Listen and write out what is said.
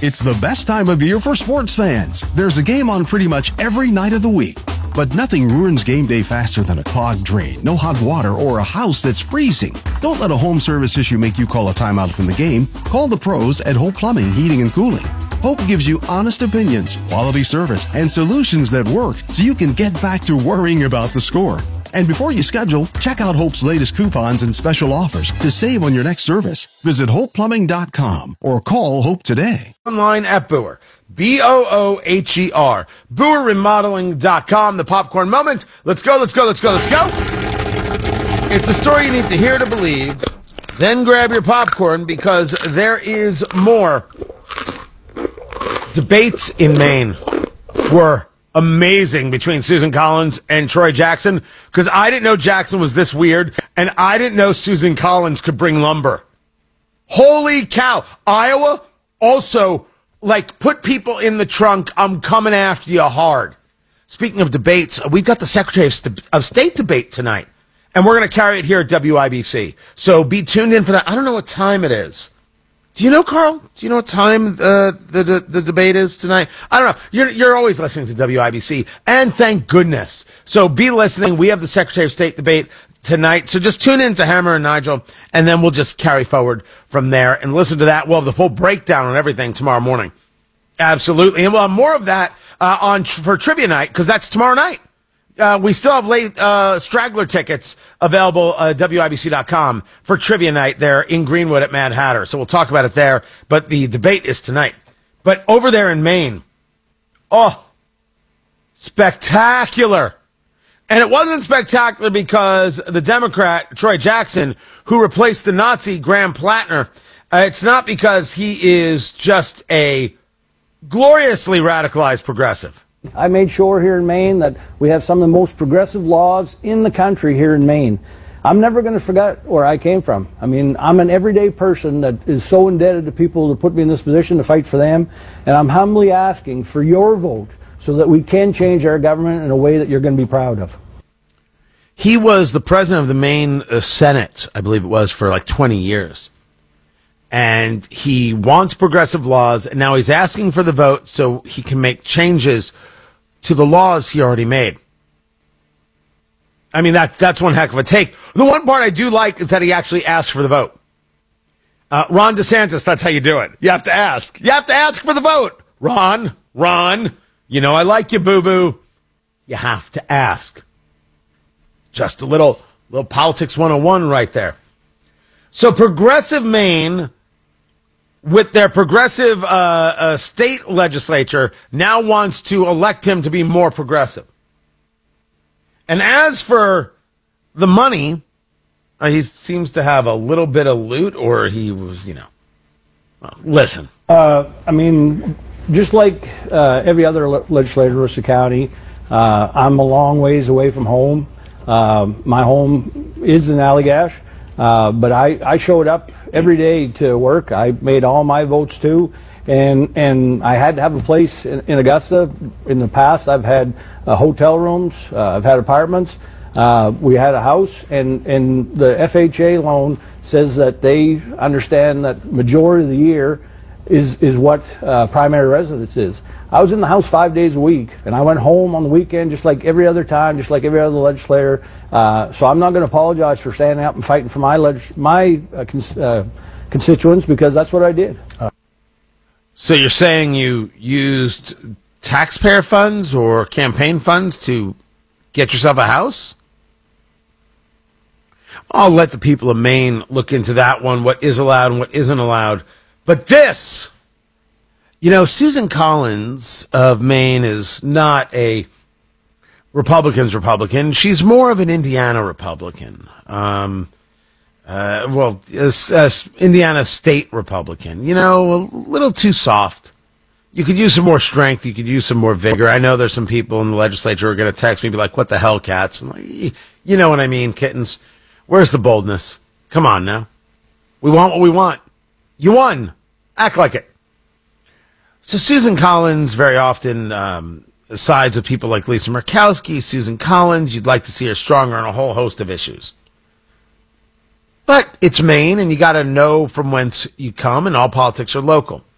It's the best time of year for sports fans. There's a game on pretty much every night of the week. But nothing ruins game day faster than a clogged drain, no hot water, or a house that's freezing. Don't let a home service issue make you call a timeout from the game. Call the pros at Hope Plumbing, Heating, and Cooling. Hope gives you honest opinions, quality service, and solutions that work so you can get back to worrying about the score. And before you schedule, check out Hope's latest coupons and special offers to save on your next service. Visit HopePlumbing.com or call Hope today. Online at Booher. BOOHER. BooherRemodeling.com. The popcorn moment. Let's go. It's a story you need to hear to believe. Then grab your popcorn because there is more. Debates in Maine were amazing between Susan Collins and Troy Jackson because I didn't know Jackson was this weird and I didn't know Susan Collins could bring lumber. Holy cow. Iowa also, put people in the trunk. I'm coming after you hard. Speaking of debates, we've got the Secretary of State debate tonight, and we're going to carry it here at WIBC. So be tuned in for that. I don't know what time it is. Do you know, Carl? Do you know what time the debate is tonight? I don't know. You're always listening to WIBC, and thank goodness. So be listening. We have the Secretary of State debate tonight. So just tune in to Hammer and Nigel, and then we'll just carry forward from there and listen to that. We'll have the full breakdown on everything tomorrow morning. Absolutely. And we'll have more of that for Trivia Night, because that's tomorrow night. We still have late straggler tickets available at WIBC.com for Trivia Night there in Greenwood at Mad Hatter. So we'll talk about it there. But the debate is tonight. But over there in Maine, spectacular. And it wasn't spectacular because the Democrat, Troy Jackson, who replaced the Nazi Graham Plattner, it's not because he is just a gloriously radicalized progressive. I made sure here in Maine that we have some of the most progressive laws in the country here in Maine. I'm never going to forget where I came from. I mean, I'm an everyday person that is so indebted to people to put me in this position to fight for them, and I'm humbly asking for your vote so that we can change our government in a way that you're going to be proud of. He was the president of the Maine Senate, I believe it was, for 20 years. And he wants progressive laws, and now he's asking for the vote so he can make changes to the laws he already made. I mean, that's one heck of a take. The one part I do like is that he actually asked for the vote. Ron DeSantis, that's how you do it. You have to ask. You have to ask for the vote. Ron, you know I like you, boo-boo. You have to ask. Just a little politics 101 right there. So progressive Maine, with their progressive state legislature, now wants to elect him to be more progressive. And as for the money, he seems to have a little bit of loot, or he was, listen. I mean, just like every other legislator in Worcester County, I'm a long ways away from home. My home is in Allagash, but I showed up every day to work. I made all my votes too, and I had to have a place in Augusta. In the past, I've had hotel rooms, I've had apartments. We had a house, and the FHA loan says that they understand that majority of the year is what primary residence is. I was in the house 5 days a week, and I went home on the weekend just like every other time, just like every other legislator. So I'm not going to apologize for standing up and fighting for my constituents, because that's what I did. So you're saying you used taxpayer funds or campaign funds to get yourself a house? I'll let the people of Maine look into that one, what is allowed and what isn't allowed. But this, Susan Collins of Maine is not a Republican's Republican. She's more of an Indiana Republican. Indiana State Republican. A little too soft. You could use some more strength. You could use some more vigor. I know there's some people in the legislature who are going to text me and be like, what the hell, cats? I'm like, you know what I mean, kittens. Where's the boldness? Come on now. We want what we want. You won. Act like it. So Susan Collins very often sides with people like Lisa Murkowski. Susan Collins, you'd like to see her stronger on a whole host of issues. But it's Maine, and you got to know from whence you come, and all politics are local.